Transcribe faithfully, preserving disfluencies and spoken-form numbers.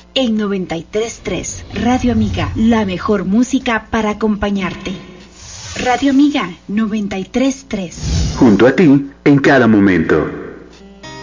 En noventa y tres punto tres, Radio Amiga, la mejor música para acompañarte. Radio Amiga, noventa y tres punto tres. Junto a ti, en cada momento.